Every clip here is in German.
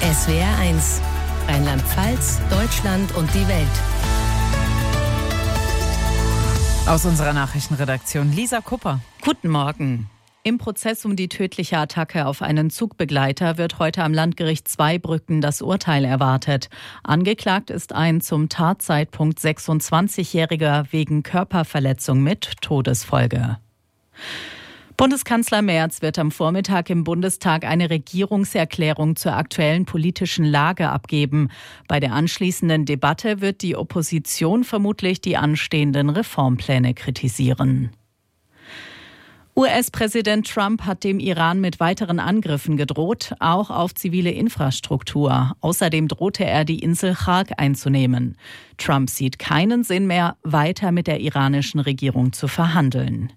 SWR 1, Rheinland-Pfalz, Deutschland und die Welt. Aus unserer Nachrichtenredaktion Lisa Kupper. Guten Morgen. Im Prozess um die tödliche Attacke auf einen Zugbegleiter wird heute am Landgericht Zweibrücken das Urteil erwartet. Angeklagt ist ein zum Tatzeitpunkt 26-Jähriger wegen Körperverletzung mit Todesfolge. Bundeskanzler Merz wird am Vormittag im Bundestag eine Regierungserklärung zur aktuellen politischen Lage abgeben. Bei der anschließenden Debatte wird die Opposition vermutlich die anstehenden Reformpläne kritisieren. US-Präsident Trump hat dem Iran mit weiteren Angriffen gedroht, auch auf zivile Infrastruktur. Außerdem drohte er, die Insel Chag einzunehmen. Trump sieht keinen Sinn mehr, weiter mit der iranischen Regierung zu verhandeln.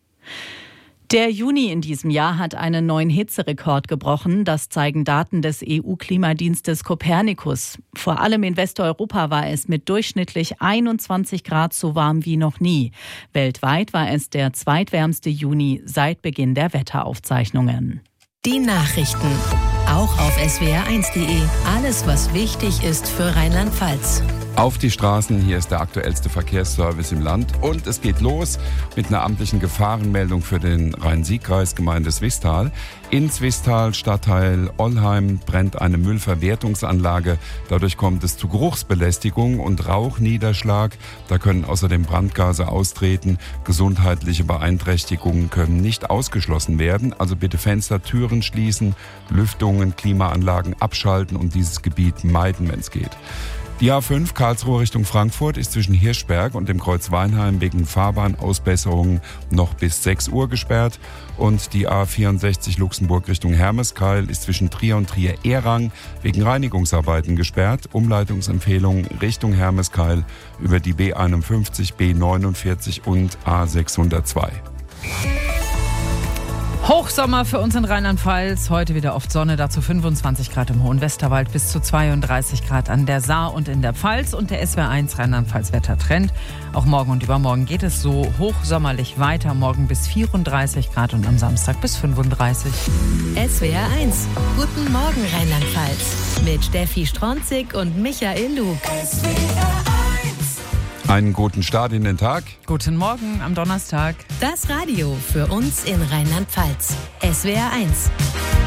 Der Juni in diesem Jahr hat einen neuen Hitzerekord gebrochen. Das zeigen Daten des EU-Klimadienstes Copernicus. Vor allem in Westeuropa war es mit durchschnittlich 21 Grad so warm wie noch nie. Weltweit war es der zweitwärmste Juni seit Beginn der Wetteraufzeichnungen. Die Nachrichten, auch auf swr1.de. Alles, was wichtig ist für Rheinland-Pfalz. Auf die Straßen, hier ist der aktuellste Verkehrsservice im Land und es geht los mit einer amtlichen Gefahrenmeldung für den Rhein-Sieg-Kreis, Gemeinde Swisttal. In Swisttal, Stadtteil Ollheim, brennt eine Müllverwertungsanlage. Dadurch kommt es zu Geruchsbelästigung und Rauchniederschlag. Da können außerdem Brandgase austreten. Gesundheitliche Beeinträchtigungen können nicht ausgeschlossen werden. Also bitte Fenster, Türen schließen, Lüftungen, Klimaanlagen abschalten und dieses Gebiet meiden, wenn es geht. Die A5 Karlsruhe Richtung Frankfurt ist zwischen Hirschberg und dem Kreuz Weinheim wegen Fahrbahnausbesserungen noch bis 6 Uhr gesperrt. Und die A64 Luxemburg Richtung Hermeskeil ist zwischen Trier und Trier-Ehrang wegen Reinigungsarbeiten gesperrt. Umleitungsempfehlung Richtung Hermeskeil über die B51, B49 und A602. Hochsommer für uns in Rheinland-Pfalz. Heute wieder oft Sonne, dazu 25 Grad im Hohen Westerwald, bis zu 32 Grad an der Saar und in der Pfalz. Und der SWR1 Rheinland-Pfalz-Wettertrend. Auch morgen und übermorgen geht es so hochsommerlich weiter. Morgen bis 34 Grad und am Samstag bis 35. SWR 1, guten Morgen Rheinland-Pfalz. Mit Steffi Stronzig und Michael Lug. Einen guten Start in den Tag. Guten Morgen am Donnerstag. Das Radio für uns in Rheinland-Pfalz. SWR 1.